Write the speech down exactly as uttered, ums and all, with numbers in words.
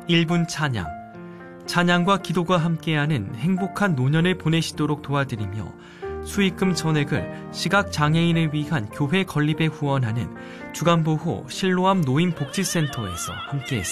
일 분 찬양, 찬양과 기도가 함께하는 행복한 노년을 보내시도록 도와드리며 수익금 전액을 시각장애인을 위한 교회 건립에 후원하는 주간보호 실로암 노인복지센터에서 함께했습니다.